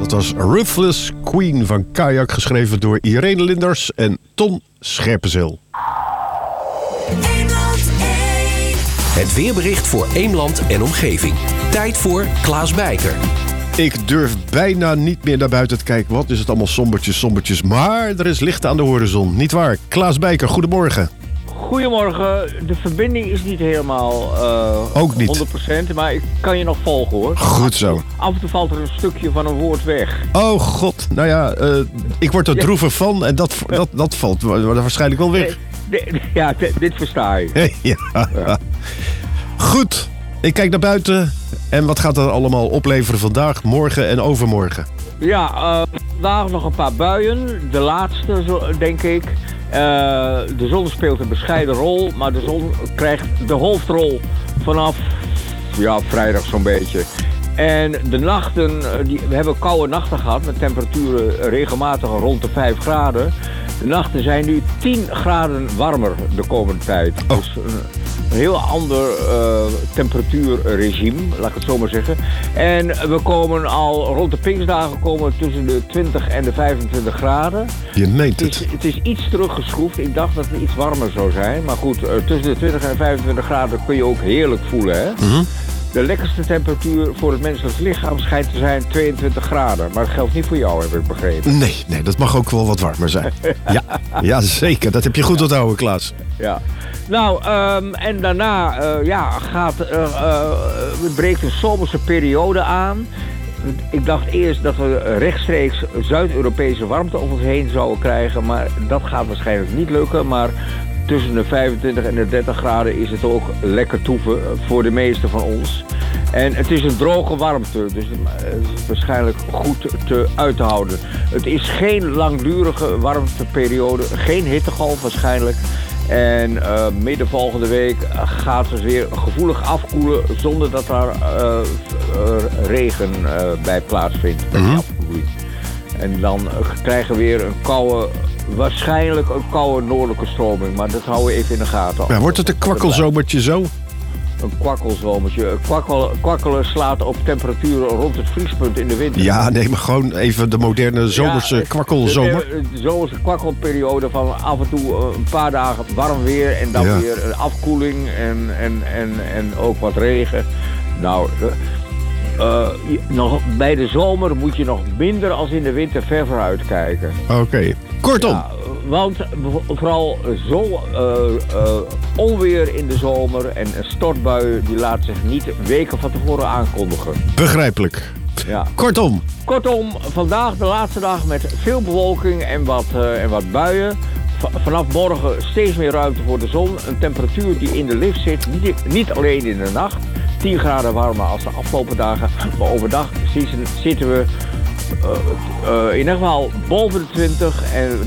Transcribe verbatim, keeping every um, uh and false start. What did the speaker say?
Dat was Ruthless Queen van Kajak, geschreven door Irene Linders en Ton Scherpenzeel. Het weerbericht voor Eemland en omgeving. Tijd voor Klaas Bijker. Ik durf bijna niet meer naar buiten te kijken. Wat is het allemaal sombertjes, sombertjes. Maar er is licht aan de horizon. Niet waar? Klaas Bijker, goedemorgen. Goedemorgen. De verbinding is niet helemaal uh, Ook niet. honderd procent, maar ik kan je nog volgen, hoor. Goed zo. Af en toe valt er een stukje van een woord weg. Oh god, nou ja, uh, ik word er ja. droevig van en dat, dat, dat valt waarschijnlijk wel weg. Nee, nee, ja, dit versta je. ja. ja. Goed, ik kijk naar buiten en wat gaat er allemaal opleveren vandaag, morgen en overmorgen? Ja, uh, vandaag nog een paar buien. De laatste, zo, denk ik. Uh, de zon speelt een bescheiden rol, maar de zon krijgt de hoofdrol vanaf ja, vrijdag zo'n beetje. En de nachten, die, we hebben koude nachten gehad met temperaturen regelmatig rond de vijf graden. De nachten zijn nu tien graden warmer de komende tijd. Oh. Dus een, een heel ander uh, temperatuurregime, laat ik het zo maar zeggen. En we komen al rond de Pinksterdagen komen tussen de twintig en de vijfentwintig graden. Je meent het. Het is, het is iets teruggeschroefd. Ik dacht dat het iets warmer zou zijn. Maar goed, uh, tussen de twintig en de vijfentwintig graden kun je ook heerlijk voelen, hè? Mm-hmm. De lekkerste temperatuur voor het menselijk lichaam schijnt te zijn tweeëntwintig graden. Maar dat geldt niet voor jou, heb ik begrepen. Nee, nee, dat mag ook wel wat warmer zijn. ja, ja, zeker. Dat heb je goed onthouden, Klaas. Ja. Nou, um, en daarna uh, ja, gaat, uh, uh, breekt een zomerse periode aan. Ik dacht eerst dat we rechtstreeks Zuid-Europese warmte over ons heen zouden krijgen. Maar dat gaat waarschijnlijk niet lukken. Maar tussen de vijfentwintig en de dertig graden is het ook lekker toeven voor de meeste van ons. En het is een droge warmte, dus het is waarschijnlijk goed te uit te houden. Het is geen langdurige warmteperiode, geen hittegolf waarschijnlijk. En uh, midden volgende week gaat het weer gevoelig afkoelen zonder dat er uh, uh, regen uh, bij plaatsvindt. Mm-hmm. En dan uh, krijgen we weer een koude, waarschijnlijk een koude noordelijke stroming. Maar dat houden we even in de gaten. Ja, wordt het een kwakkelzomertje zo? Een kwakkelzomertje. Kwakkel, kwakkelen slaat op temperaturen rond het vriespunt in de winter. Ja, nee, maar gewoon even de moderne zomerse ja, kwakkelzomer. De, de, de zomerse kwakkelperiode van af en toe een paar dagen warm weer en dan ja. weer een afkoeling en, en, en, en ook wat regen. Nou, uh, nog, bij de zomer moet je nog minder als in de winter ver vooruit kijken. Oké, okay. Kortom. Ja, want vooral zo uh, uh, onweer in de zomer en een stortbui die laat zich niet weken van tevoren aankondigen. Begrijpelijk. Ja. Kortom. Kortom, vandaag de laatste dag met veel bewolking en wat, uh, en wat buien. V- vanaf morgen steeds meer ruimte voor de zon. Een temperatuur die in de lift zit, niet, niet alleen in de nacht. tien graden warmer als de afgelopen dagen. Maar overdag zitten we Uh, uh, in ieder geval boven de twintig en